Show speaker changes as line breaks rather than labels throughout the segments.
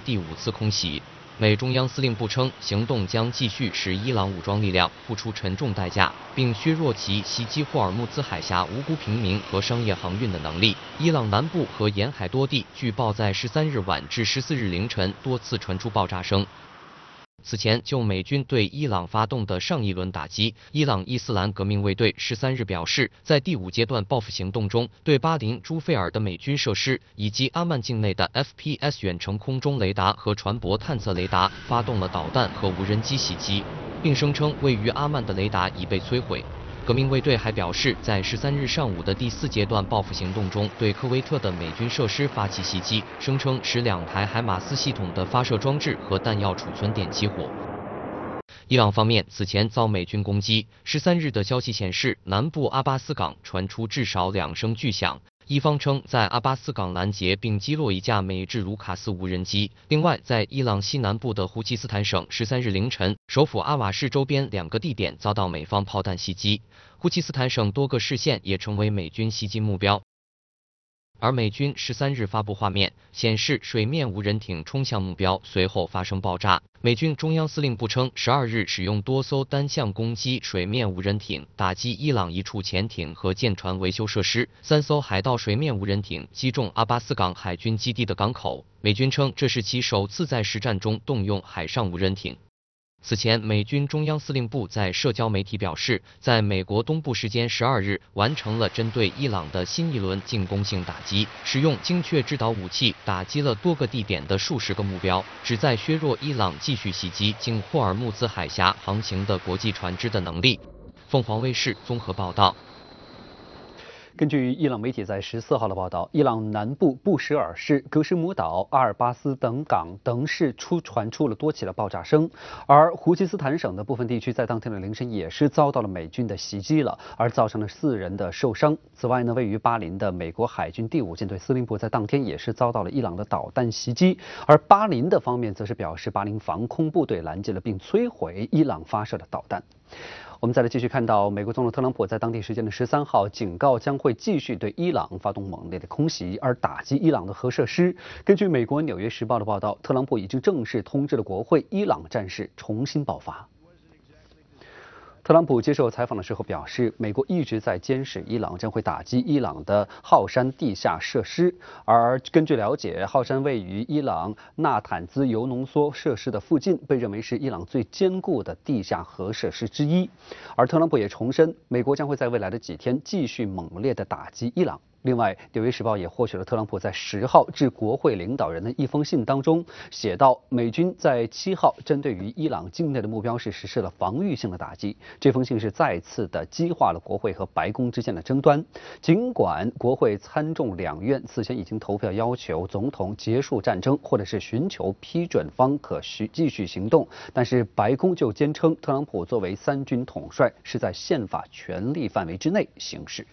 第5次空袭。美中央司令部称，行动将继续使伊朗武装力量付出沉重代价，并削弱其袭击霍尔木兹海峡无辜平民和商业航运的能力。伊朗南部和沿海多地据报在13日晚至14日凌晨多次传出爆炸声。此前，就美军对伊朗发动的上一轮打击，伊朗伊斯兰革命卫队13日表示，在第5阶段报复行动中，对巴林朱费尔的美军设施以及阿曼境内的 FPS 远程空中雷达和船舶探测雷达发动了导弹和无人机袭击，并声称位于阿曼的雷达已被摧毁。革命卫队还表示，在13日上午的第4阶段报复行动中，对科威特的美军设施发起袭击，声称使2台海马斯系统的发射装置和弹药储存点起火。伊朗方面此前遭美军攻击，13日的消息显示，南部阿巴斯港传出至少2声巨响。伊方称在阿巴斯港拦截并击落一架美制卢卡斯无人机。另外，在伊朗西南部的胡奇斯坦省13日凌晨，首府阿瓦市周边2个地点遭到美方炮弹袭击。胡奇斯坦省多个市县也成为美军袭击目标。而美军13日发布画面，显示水面无人艇冲向目标，随后发生爆炸。美军中央司令部称，12日使用多艘单向攻击水面无人艇打击伊朗一处潜艇和舰船维修设施，3艘海盗水面无人艇击中阿巴斯港海军基地的港口。美军称这是其首次在实战中动用海上无人艇。此前，美军中央司令部在社交媒体表示，在美国东部时间12日完成了针对伊朗的新一轮进攻性打击，使用精确制导武器打击了多个地点的数十个目标，旨在削弱伊朗继续袭击经霍尔木兹海峡航行的国际船只的能力。凤凰卫视综合报道。
根据伊朗媒体在14号的报道，伊朗南部布什尔市、格什姆岛、阿尔巴斯等港等市传出了多起的爆炸声，而胡奇斯坦省的部分地区在当天的凌晨也是遭到了美军的袭击了，而造成了4人的受伤。此外呢，位于巴林的美国海军第5舰队司令部在当天也是遭到了伊朗的导弹袭击，而巴林的方面则是表示，巴林防空部队拦截了并摧毁伊朗发射的导弹。我们再来继续看到，美国总统特朗普在当地时间的13号警告将会继续对伊朗发动猛烈的空袭，而打击伊朗的核设施。根据美国《纽约时报》的报道，特朗普已经正式通知了国会，伊朗战事重新爆发。特朗普接受采访的时候表示，美国一直在监视伊朗，将会打击伊朗的浩山地下设施。而根据了解，浩山位于伊朗纳坦兹铀浓缩设施的附近，被认为是伊朗最坚固的地下核设施之一。而特朗普也重申，美国将会在未来的几天继续猛烈地打击伊朗。另外，《纽约时报》也获取了特朗普在10号致国会领导人的一封信当中写道，美军在7号针对于伊朗境内的目标是实施了防御性的打击。这封信是再次的激化了国会和白宫之间的争端。尽管国会参众两院此前已经投票要求总统结束战争，或者是寻求批准方可继续行动，但是白宫就坚称，特朗普作为3军统帅是在宪法权力范围之内行事。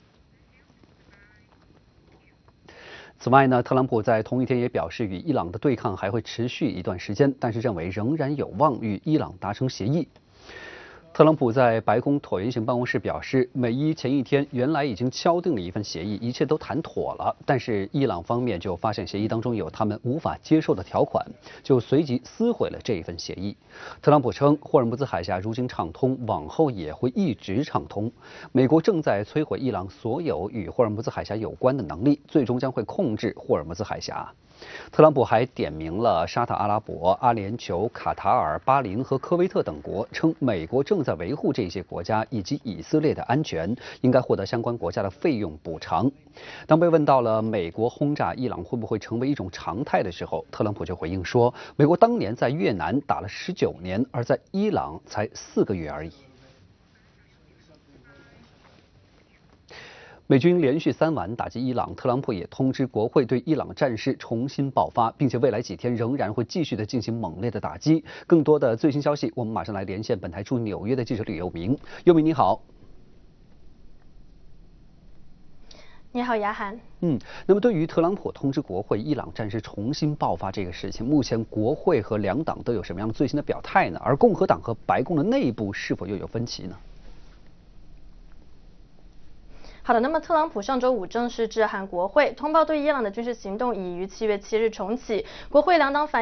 此外呢，特朗普在同一天也表示，与伊朗的对抗还会持续一段时间，但是认为仍然有望与伊朗达成协议。特朗普在白宫椭圆形办公室表示，美伊前一天原来已经敲定了一份协议，一切都谈妥了，但是伊朗方面就发现协议当中有他们无法接受的条款，就随即撕毁了这一份协议。特朗普称，霍尔木兹海峡如今畅通，往后也会一直畅通。美国正在摧毁伊朗所有与霍尔木兹海峡有关的能力，最终将会控制霍尔木兹海峡。特朗普还点名了沙特阿拉伯、阿联酋、卡塔尔、巴林和科威特等国，称美国正在维护这些国家以及以色列的安全，应该获得相关国家的费用补偿。当被问到了美国轰炸伊朗会不会成为一种常态的时候，特朗普就回应说，美国当年在越南打了19年，而在伊朗才4个月而已。美军连续3晚打击伊朗，特朗普也通知国会对伊朗战事重新爆发，并且未来几天仍然会继续的进行猛烈的打击。更多的最新消息，我们马上来连线本台驻纽约的记者吕佑明。佑明你好。
你好，雅涵。
那么对于特朗普通知国会伊朗战事重新爆发这个事情，目前国会和两党都有什么样的最新的表态呢？而共和党和白宫的内部是否又有分歧呢？
好的，那么特朗普上周五正式致函国会，通报对伊朗的军事行动已于7月7日重启。国会两党反